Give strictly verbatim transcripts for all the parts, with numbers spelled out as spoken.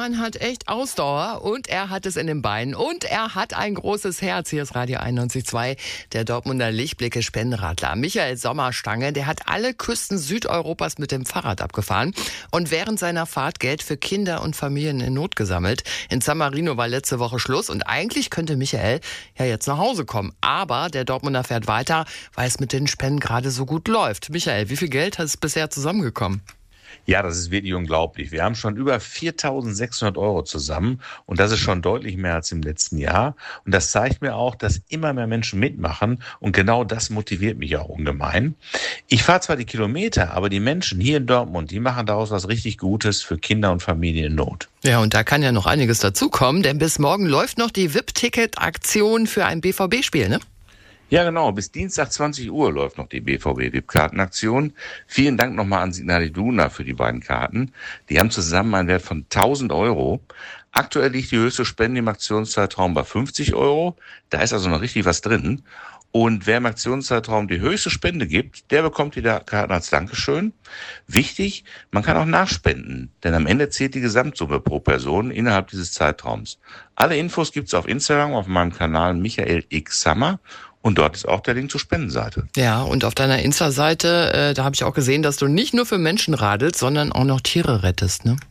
Mann hat echt Ausdauer und er hat es in den Beinen und er hat ein großes Herz. Hier ist Radio einundneunzig Komma zwei, der Dortmunder Lichtblicke Spendenradler. Michael Sommerstange, der hat alle Küsten Südeuropas mit dem Fahrrad abgefahren und während seiner Fahrt Geld für Kinder und Familien in Not gesammelt. In San Marino war letzte Woche Schluss und eigentlich könnte Michael ja jetzt nach Hause kommen. Aber der Dortmunder fährt weiter, weil es mit den Spenden gerade so gut läuft. Michael, wie viel Geld hat es bisher zusammengekommen? Ja, das ist wirklich unglaublich. Wir haben schon über viertausendsechshundert Euro zusammen und das ist schon deutlich mehr als im letzten Jahr. Und das zeigt mir auch, dass immer mehr Menschen mitmachen und genau das motiviert mich auch ungemein. Ich fahre zwar die Kilometer, aber die Menschen hier in Dortmund, die machen daraus was richtig Gutes für Kinder und Familien in Not. Ja, und da kann ja noch einiges dazukommen, denn bis morgen läuft noch die V I P-Ticket-Aktion für ein B V B-Spiel, ne? Ja, genau. Bis Dienstag zwanzig Uhr läuft noch die B V B-V I P-Kartenaktion. Vielen Dank nochmal an Signal Iduna für die beiden Karten. Die haben zusammen einen Wert von tausend Euro. Aktuell liegt die höchste Spende im Aktionszeitraum bei fünfzig Euro. Da ist also noch richtig was drin. Und wer im Aktionszeitraum die höchste Spende gibt, der bekommt die Karten als Dankeschön. Wichtig, man kann auch nachspenden, denn am Ende zählt die Gesamtsumme pro Person innerhalb dieses Zeitraums. Alle Infos gibt's auf Instagram auf meinem Kanal Michael X Sammer. Und dort ist auch der Link zur Spendenseite. Ja, und auf deiner Insta-Seite, äh, da habe ich auch gesehen, dass du nicht nur für Menschen radelst, sondern auch noch Tiere rettest, ne?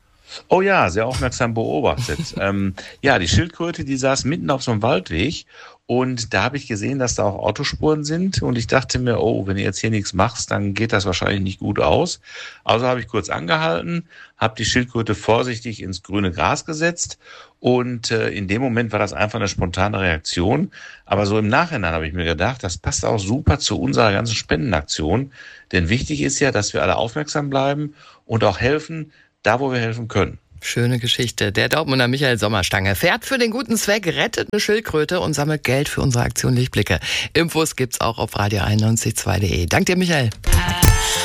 Oh ja, sehr aufmerksam beobachtet. ähm, ja, die Schildkröte, die saß mitten auf so einem Waldweg und da habe ich gesehen, dass da auch Autospuren sind und ich dachte mir, oh, wenn du jetzt hier nichts machst, dann geht das wahrscheinlich nicht gut aus. Also habe ich kurz angehalten, habe die Schildkröte vorsichtig ins grüne Gras gesetzt und äh, in dem Moment war das einfach eine spontane Reaktion. Aber so im Nachhinein habe ich mir gedacht, das passt auch super zu unserer ganzen Spendenaktion, denn wichtig ist ja, dass wir alle aufmerksam bleiben und auch helfen, da wo wir helfen können. Schöne Geschichte. Der Dortmunder Michael Sommerstange fährt für den guten Zweck, rettet eine Schildkröte und sammelt Geld für unsere Aktion Lichtblicke. Infos gibt's auch auf radio einundneunzig Komma zwei punkt de. Dank dir, Michael.